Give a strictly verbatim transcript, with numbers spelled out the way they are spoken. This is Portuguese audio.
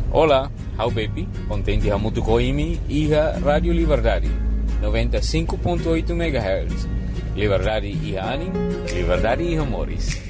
Olá, how baby, contente a muito coimi e a Rádio Liberdade, noventa e cinco ponto oito megahertz. Liberdade e Anim, Liberdade e Amores.